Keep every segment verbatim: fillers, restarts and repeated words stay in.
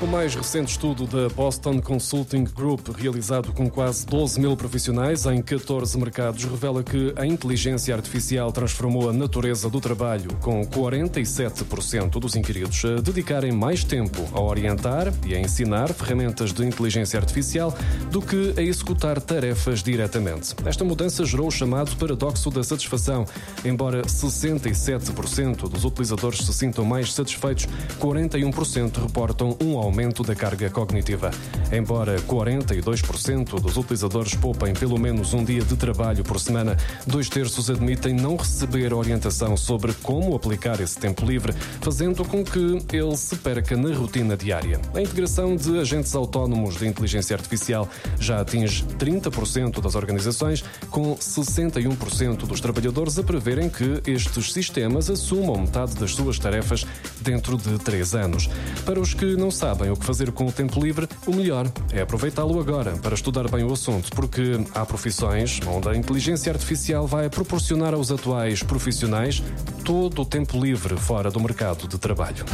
O mais recente estudo da Boston Consulting Group, realizado com quase doze mil profissionais em catorze mercados, revela que a inteligência artificial transformou a natureza do trabalho, com quarenta e sete por cento dos inquiridos a dedicarem mais tempo a orientar e a ensinar ferramentas de inteligência artificial do que a executar tarefas diretamente. Esta mudança gerou o chamado paradoxo da satisfação. Embora sessenta e sete por cento dos utilizadores se sintam mais satisfeitos, quarenta e um por cento reportam um aumento aumento da carga cognitiva. Embora quarenta e dois por cento dos utilizadores poupem pelo menos um dia de trabalho por semana, dois terços admitem não receber orientação sobre como aplicar esse tempo livre, fazendo com que ele se perca na rotina diária. A integração de agentes autónomos de inteligência artificial já atinge trinta por cento das organizações, com sessenta e um por cento dos trabalhadores a preverem que estes sistemas assumam metade das suas tarefas dentro de três anos. Para os que não sabem o que fazer com o tempo livre, o melhor é aproveitá-lo agora para estudar bem o assunto, porque há profissões onde a inteligência artificial vai proporcionar aos atuais profissionais todo o tempo livre fora do mercado de trabalho.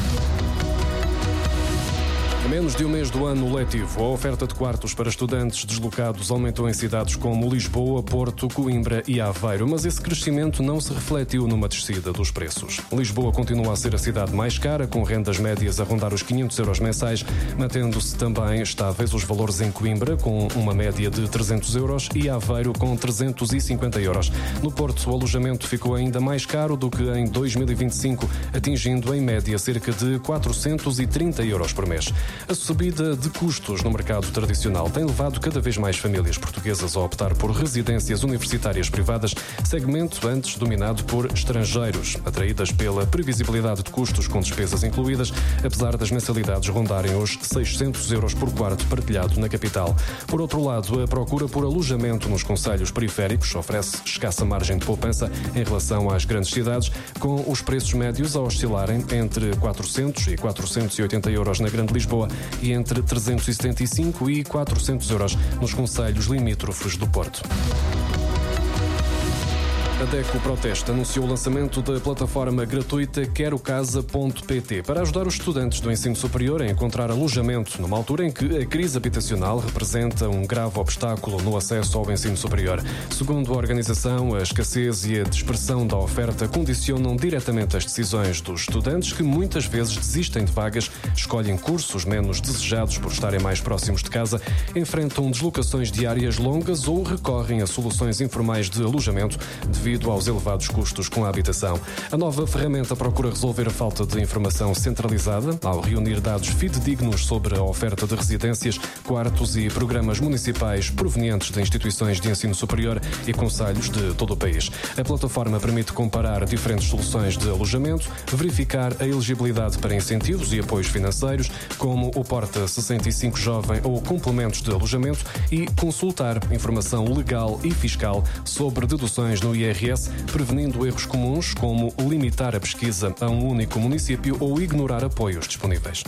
A menos de um mês do ano letivo, a oferta de quartos para estudantes deslocados aumentou em cidades como Lisboa, Porto, Coimbra e Aveiro, mas esse crescimento não se refletiu numa descida dos preços. Lisboa continua a ser a cidade mais cara, com rendas médias a rondar os quinhentos euros mensais, mantendo-se também estáveis os valores em Coimbra, com uma média de trezentos euros, e Aveiro, com trezentos e cinquenta euros. No Porto, o alojamento ficou ainda mais caro do que em dois mil e vinte e cinco, atingindo em média cerca de quatrocentos e trinta euros por mês. A subida de custos no mercado tradicional tem levado cada vez mais famílias portuguesas a optar por residências universitárias privadas, segmento antes dominado por estrangeiros, atraídas pela previsibilidade de custos com despesas incluídas, apesar das mensalidades rondarem os seiscentos euros por quarto partilhado na capital. Por outro lado, a procura por alojamento nos concelhos periféricos oferece escassa margem de poupança em relação às grandes cidades, com os preços médios a oscilarem entre quatrocentos e quatrocentos e oitenta euros na Grande Lisboa e entre trezentos e setenta e cinco e quatrocentos euros nos concelhos limítrofes do Porto. A DECO Proteste anunciou o lançamento da plataforma gratuita quero casa ponto pt para ajudar os estudantes do ensino superior a encontrar alojamento numa altura em que a crise habitacional representa um grave obstáculo no acesso ao ensino superior. Segundo a organização, a escassez e a dispersão da oferta condicionam diretamente as decisões dos estudantes, que muitas vezes desistem de vagas, escolhem cursos menos desejados por estarem mais próximos de casa, enfrentam deslocações diárias longas ou recorrem a soluções informais de alojamento devido devido aos elevados custos com a habitação. A nova ferramenta procura resolver a falta de informação centralizada ao reunir dados fidedignos sobre a oferta de residências, quartos e programas municipais provenientes de instituições de ensino superior e concelhos de todo o país. A plataforma permite comparar diferentes soluções de alojamento, verificar a elegibilidade para incentivos e apoios financeiros, como o Porta sessenta e cinco Jovem ou complementos de alojamento, e consultar informação legal e fiscal sobre deduções no I R S, prevenindo erros comuns como limitar a pesquisa a um único município ou ignorar apoios disponíveis.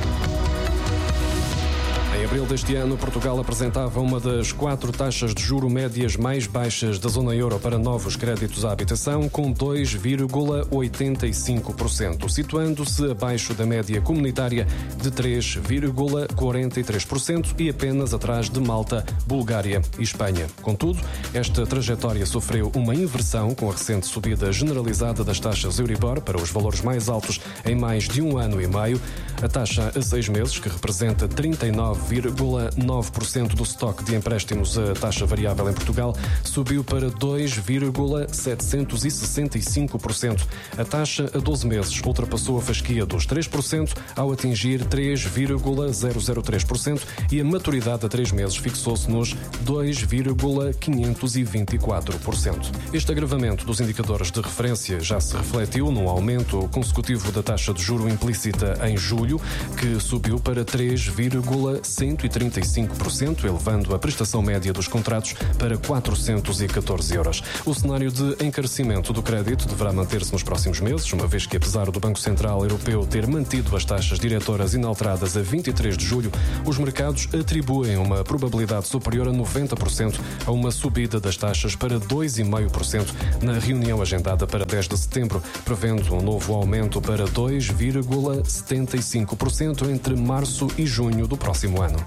Em abril deste ano, Portugal apresentava uma das quatro taxas de juro médias mais baixas da zona euro para novos créditos à habitação, com dois vírgula oitenta e cinco por cento, situando-se abaixo da média comunitária de três vírgula quarenta e três por cento e apenas atrás de Malta, Bulgária e Espanha. Contudo, esta trajetória sofreu uma inversão com a recente subida generalizada das taxas Euribor para os valores mais altos em mais de um ano e meio. A taxa a seis meses, que representa trinta e nove vírgula nove por cento do estoque de empréstimos a taxa variável em Portugal, subiu para dois vírgula setecentos e sessenta e cinco por cento. A taxa a doze meses ultrapassou a fasquia dos três por cento ao atingir três vírgula zero zero três por cento e a maturidade a três meses fixou-se nos dois vírgula quinhentos e vinte e quatro por cento. Este agravamento dos indicadores de referência já se refletiu num aumento consecutivo da taxa de juro implícita em julho, que subiu para três vírgula cento e trinta e cinco por cento, elevando a prestação média dos contratos para quatrocentos e catorze euros. O cenário de encarecimento do crédito deverá manter-se nos próximos meses, uma vez que, apesar do Banco Central Europeu ter mantido as taxas diretoras inalteradas a vinte e três de julho, os mercados atribuem uma probabilidade superior a noventa por cento a uma subida das taxas para dois vírgula cinco por cento na reunião agendada para dez de setembro, prevendo um novo aumento para dois vírgula setenta e cinco cinco por cento entre março e junho do próximo ano.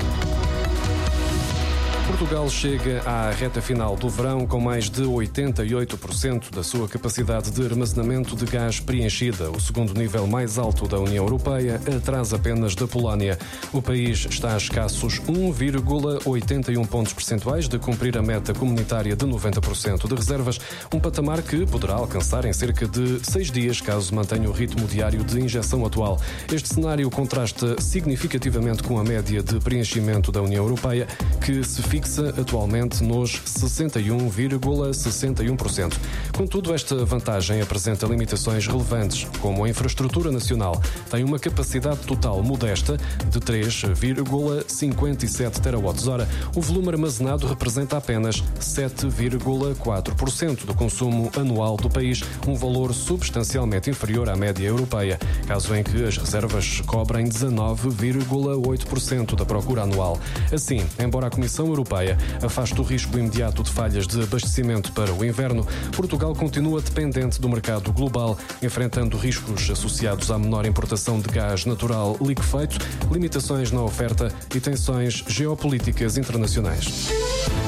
Portugal chega à reta final do verão com mais de oitenta e oito por cento da sua capacidade de armazenamento de gás preenchida, o segundo nível mais alto da União Europeia, atrás apenas da Polónia. O país está a escassos um vírgula oitenta e um pontos percentuais de cumprir a meta comunitária de noventa por cento de reservas, um patamar que poderá alcançar em cerca de seis dias, caso mantenha o ritmo diário de injeção atual. Este cenário contrasta significativamente com a média de preenchimento da União Europeia, que se fixa atualmente nos sessenta e um vírgula sessenta e um por cento. Contudo, esta vantagem apresenta limitações relevantes, como a infraestrutura nacional tem uma capacidade total modesta de três vírgula cinquenta e sete terawatts-hora. O volume armazenado representa apenas sete vírgula quatro por cento do consumo anual do país, um valor substancialmente inferior à média europeia, caso em que as reservas cobrem dezanove vírgula oito por cento da procura anual. Assim, embora a Comissão Europeia afaste o risco imediato de falhas de abastecimento para o inverno, Portugal continua dependente do mercado global, enfrentando riscos associados à menor importação de gás natural liquefeito, limitações na oferta e tensões geopolíticas internacionais.